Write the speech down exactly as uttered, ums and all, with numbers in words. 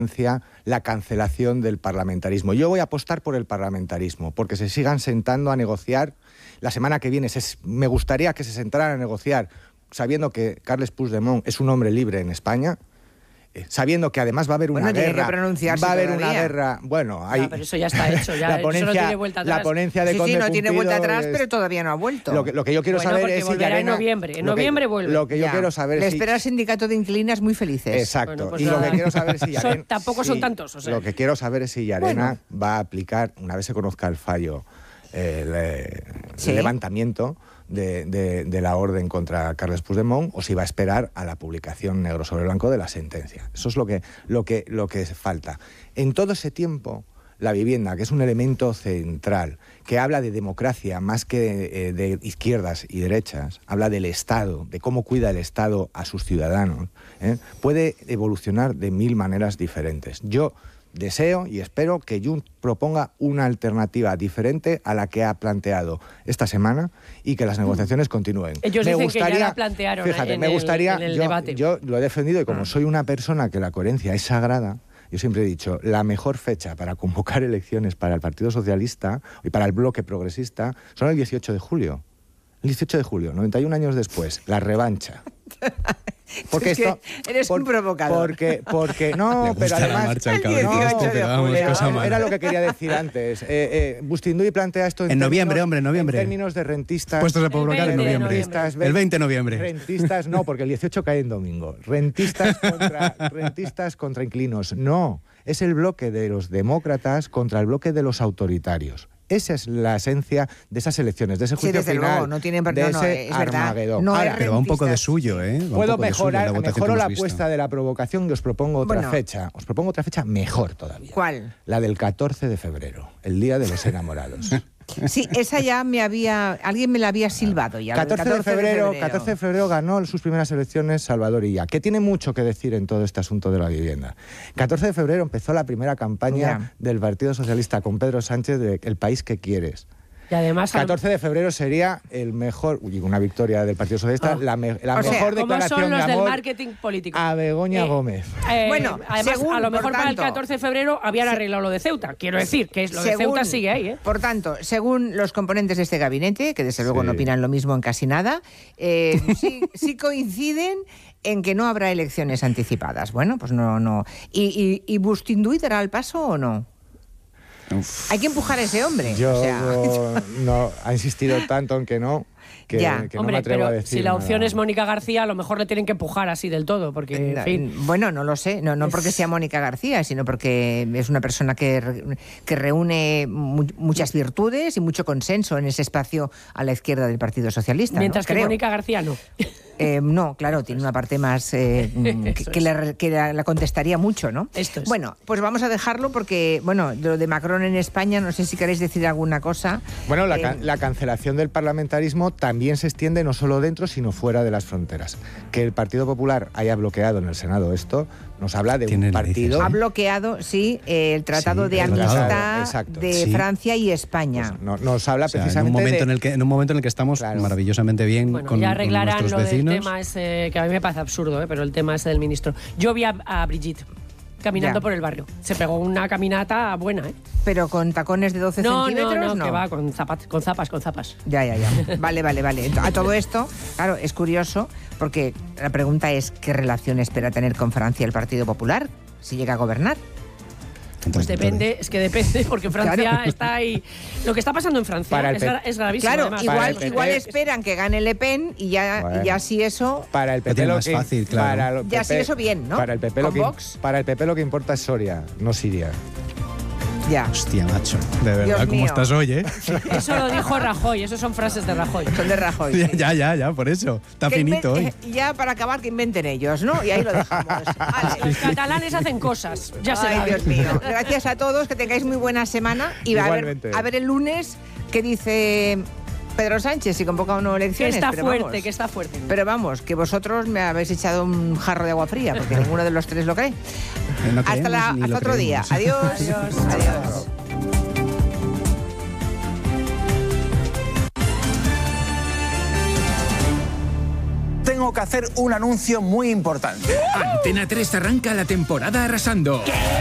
la cancelación del parlamentarismo. Yo voy a apostar por el parlamentarismo, porque se sigan sentando a negociar. La semana que viene se, me gustaría que se sentaran a negociar sabiendo que Carles Puigdemont es un hombre libre en España, eh, sabiendo que además va a haber una bueno, guerra, tiene que pronunciarse va a haber todavía. una guerra, bueno, hay, no, pero eso ya está hecho, ya, la ponencia, eso no tiene vuelta atrás. La ponencia de sí, Conde sí, no tiene vuelta Cumplido atrás, es, pero todavía no ha vuelto. Lo que, lo que yo quiero bueno, saber porque es si volverá Llarena, en noviembre, en lo que, noviembre vuelve. Lo que yo Ya. quiero saber Le es si, espera al sindicato de inquilinas muy felices. exacto, bueno, pues y nada. lo que quiero saber es si Llarena, Son, tampoco son si, tantos, o sea. Lo que quiero saber es si Llarena Bueno. va a aplicar, una vez se conozca el fallo, eh, el, eh, Sí. el levantamiento de, de, de la orden contra Carles Puigdemont, o si va a esperar a la publicación negro sobre blanco de la sentencia. Eso es lo que, lo que, lo que falta. En todo ese tiempo, la vivienda, que es un elemento central, que habla de democracia más que de, eh, de izquierdas y derechas, habla del Estado, de cómo cuida el Estado a sus ciudadanos, ¿eh? puede evolucionar de mil maneras diferentes. Yo deseo y espero que Junts proponga una alternativa diferente a la que ha planteado esta semana y que las negociaciones continúen. Ellos me dicen gustaría, que ya la plantearon fíjate, en me el- gustaría, en el yo, debate. yo lo he defendido y como soy una persona que la coherencia es sagrada, yo siempre he dicho, la mejor fecha para convocar elecciones para el Partido Socialista y para el bloque progresista son el dieciocho de julio. El dieciocho de julio, noventa y un años después, la revancha. Porque Es que esto, eres un provocador. Porque, porque no, Le pero gusta la además marcha al el cabrón dieciocho este, de pero vamos, julio. cosa era, mala. era lo que quería decir antes. Eh, eh, Bustinduy plantea esto en, En noviembre, términos- hombre, en noviembre. En términos de rentistas. Puestos a El provocar en veinte de noviembre. rentistas, El veinte de noviembre. Rentistas, no, porque el dieciocho cae en domingo. Rentistas contra, rentistas contra inquilinos. No, es el bloque de los demócratas contra el bloque de los autoritarios. Esa es la esencia de esas elecciones, de ese Sí, juicio desde final, luego, no tienen- de no, no, ese es verdad. Armagedón. No Ahora, es Pero va un poco de rentistas. suyo, ¿eh? Va un puedo poco de suyo en mejorar, la votación mejoro que la hemos visto. apuesta de la provocación y os propongo otra Bueno. fecha. Os propongo otra fecha mejor todavía. ¿Cuál? La del catorce de febrero, el Día de los Enamorados. Sí, esa ya me había... Alguien me la había silbado ya. lo del catorce de febrero, catorce de febrero ganó sus primeras elecciones Salvador Illa, que tiene mucho que decir en todo este asunto de la vivienda. catorce de febrero empezó la primera campaña Ya. del Partido Socialista con Pedro Sánchez de El país que quieres. Y además, catorce de febrero sería el mejor, uy, una victoria del Partido Socialista, Oh. la, me- la O sea, mejor ¿cómo declaración son los de del amor marketing político? a Begoña Eh, Gómez. Eh, Bueno, además, según, a lo mejor por para el tanto, catorce de febrero habían arreglado lo de Ceuta. Quiero decir que es lo de Según- Ceuta sigue ahí, ¿eh? Por tanto, según los componentes de este gabinete, que desde luego Sí. no opinan lo mismo en casi nada, eh, sí, sí coinciden en que no habrá elecciones anticipadas. Bueno, pues no, no. ¿Y, y, y Bustinduy dará el paso o no? Uf. Hay que empujar a ese hombre. Yo o sea, no ha insistido tanto en que no, que, Ya. que no Hombre, me atrevo pero a decir si la opción nada. es Mónica García, a lo mejor le tienen que empujar así del todo, porque, en fin... Bueno, no lo sé, no, no porque sea Mónica García, sino porque es una persona que, re- que reúne mu- muchas virtudes y mucho consenso en ese espacio a la izquierda del Partido Socialista. ¿no? Mientras que Creo. Mónica García no. Eh, no, claro, tiene una parte más eh, mm, que, Eso que es. la, que la- la contestaría mucho, ¿no? Esto es. Bueno, pues vamos a dejarlo porque, bueno, lo de Macron en España, no sé si queréis decir alguna cosa. Bueno, la, Eh, ca- la cancelación del parlamentarismo también se extiende no solo dentro, sino fuera de las fronteras. Que el Partido Popular haya bloqueado en el Senado esto, nos habla de Tiene un narices, partido... Ha bloqueado, sí, eh, el Tratado Sí, de el tratado, Amistad exacto. de Sí. Francia y España. Pues, no- nos habla O sea, en, un precisamente momento de... en, el que, en un momento en el que estamos Claro. maravillosamente bien Bueno, con, ya con arreglarán nuestros lo del vecinos. tema ese, que a mí me parece absurdo, ¿eh? Pero el tema ese del ministro. Yo vi a, a Brigitte caminando Ya. por el barrio. Se pegó una caminata buena, ¿eh? Pero con tacones de doce No, no, centímetros, no, que va con, zapat, con zapas, con zapas. Ya, ya, ya. Vale, vale, vale. A todo esto, claro, es curioso porque la pregunta es ¿qué relación espera tener con Francia el Partido Popular si llega a gobernar? Pues depende, es que depende, porque Francia Claro. está ahí. Lo que está pasando en Francia Para el es, P- gra- es gravísimo. Claro, además. Para igual, el P P igual es- esperan que gane Le Pen y ya, Bueno. y ya si eso... Para el Lo P P tiene lo más que, fácil, claro. para el Ya, P P sí, eso bien, ¿no? Para el P P lo Con que, Vox. para el P P lo que importa es Soria, no Siria. Ya, Hostia, macho. De verdad, Dios ¿cómo mío. estás hoy, eh? Eso lo dijo Rajoy, eso son frases de Rajoy. son de Rajoy. ya, sí. ya, ya, ya, por eso. Está Que finito inven- hoy. eh, Ya para acabar que inventen ellos, ¿no? Y ahí lo dejamos. Vale. Los catalanes hacen cosas, ya se Ay, sabe. Dios mío. Gracias a todos, que tengáis muy buena semana. Y a ver, Igualmente. a ver el lunes qué dice Pedro Sánchez si convoca o no Que elecciones. está pero fuerte, vamos. que está fuerte. Pero vamos, que vosotros me habéis echado un jarro de agua fría, porque ninguno de los tres lo cree. Eh, no Hasta, creemos la, ni hasta lo otro día. creemos. Adiós. Adiós. Adiós. Tengo tengo que hacer un anuncio muy importante. Antena tres arranca la temporada arrasando.